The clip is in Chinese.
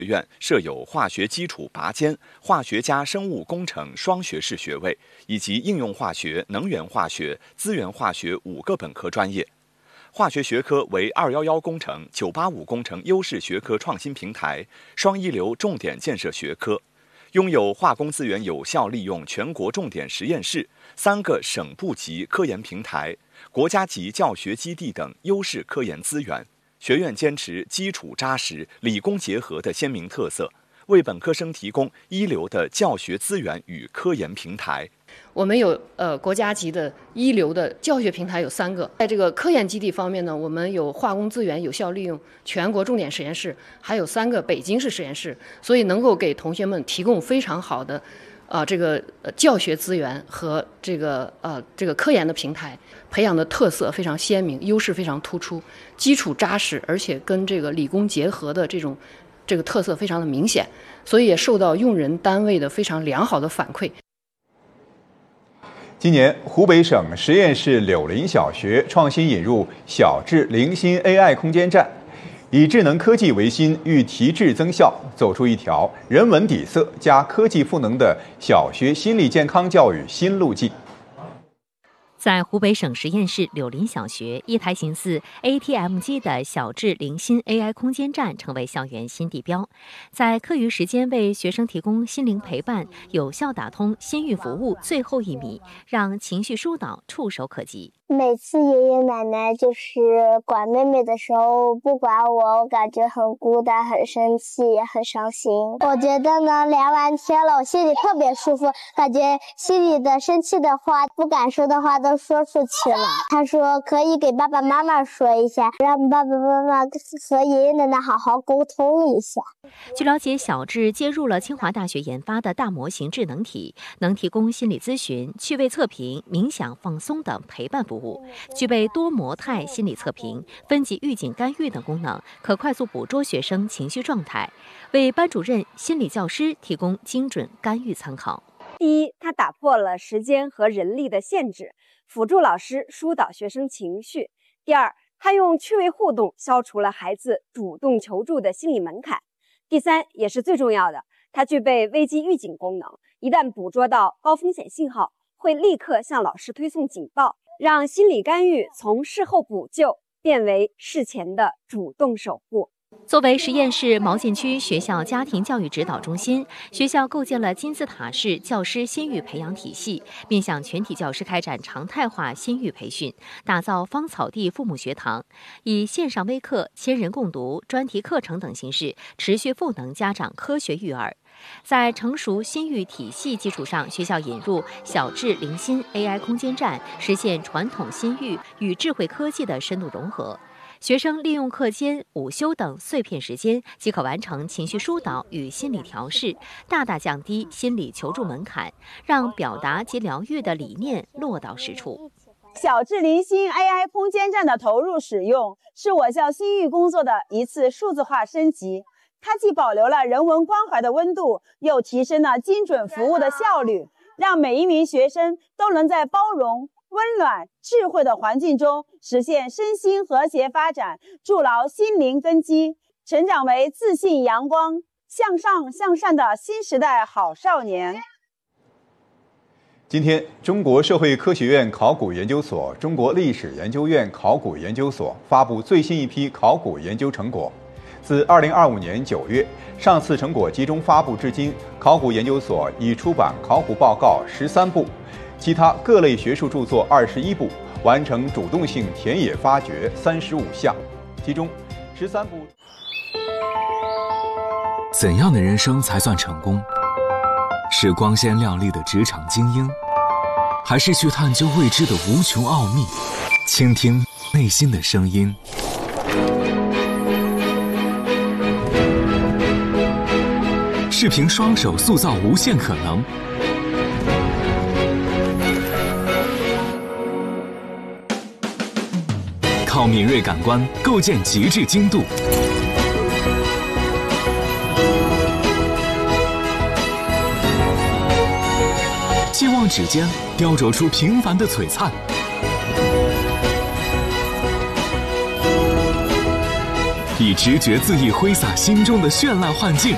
学院设有化学基础拔尖、化学加生物工程双学士学位，以及应用化学、能源化学、资源化学5个本科专业。化学学科为211工程、985工程优势学科创新平台、双一流重点建设学科，拥有化工资源有效利用全国重点实验室、3个省部级科研平台、国家级教学基地等优势科研资源。学院坚持基础扎实、理工结合的鲜明特色，为本科生提供一流的教学资源与科研平台。 我们有国家级的一流的教学平台有3个，在这个科研基地方面呢，我们有化工资源有效利用全国重点实验室，还有3个北京市实验室，所以能够给同学们提供非常好的这个教学资源和这个科研的平台，培养的特色非常鲜明，优势非常突出，基础扎实，而且跟这个理工结合的这个特色非常的明显，所以也受到用人单位的非常良好的反馈。 今年，湖北省十堰市柳林小学创新引入小智零星 AI 空间站，以智能科技为心，欲提质增效，走出一条人文底色加科技赋能的小学心理健康教育新路径。 在湖北省十堰市柳林小学，一台形似 ATM 机的小智零星 AI 空间站成为校园新地标，在课余时间为学生提供心灵陪伴，有效打通心育服务最后1米，让情绪疏导触手可及。 每次爷爷奶奶就是管妹妹的时候不管我感觉很孤单、很生气，也很伤心。我觉得呢，聊完天了，我心里特别舒服，感觉心里的生气的话、不敢说的话都说出去了。他说可以给爸爸妈妈说一下，让爸爸妈妈和爷爷奶奶好好沟通一下。 据了解，小智接入了清华大学研发的大模型智能体，能提供心理咨询、趣味测评、冥想放松等陪伴服务，具备多模态心理测评、分级预警干预等功能，可快速捕捉学生情绪状态，为班主任、心理教师提供精准干预参考。 第一，它打破了时间和人力的限制，辅助老师疏导学生情绪。第二，它用趣味互动消除了孩子主动求助的心理门槛。第三，也是最重要的，它具备危机预警功能，一旦捕捉到高风险信号，会立刻向老师推送警报，让心理干预从事后补救变为事前的主动守护。 作为十堰市毛进区学校家庭教育指导中心，学校构建了金字塔式教师心育培养体系，面向全体教师开展常态化心育培训，打造芳草地父母学堂，以线上微课、千人共读、专题课程等形式，持续赋能家长科学育儿。在成熟心育体系基础上，学校引入小智零星 AI 空间站，实现传统心育与智慧科技的深度融合。学生利用课间、午休等碎片时间，即可完成情绪疏导与心理调试，大大降低心理求助门槛，让表达及疗愈的理念落到实处。 小智零星 AI 空间站的投入使用，是我校心育工作的一次数字化升级。它既保留了人文关怀的温度，又提升了精准服务的效率，让每一名学生都能在包容、温暖、智慧的环境中实现身心和谐发展，筑牢心灵根基，成长为自信、阳光、向上向善的新时代好少年。 今天，中国社会科学院考古研究所、中国历史研究院考古研究所发布最新一批考古研究成果。自2025年9月上次成果集中发布至今，考古研究所已出版考古报告13部，其他各类学术著作21部，完成主动性田野发掘35项，其中13部。 怎样的人生才算成功？是光鲜亮丽的职场精英，还是去探究未知的无穷奥秘，倾听内心的声音？是凭双手塑造无限可能，靠敏锐感官构建极致精度，期望指尖雕琢出平凡的璀璨，以直觉恣意挥洒心中的绚烂幻境。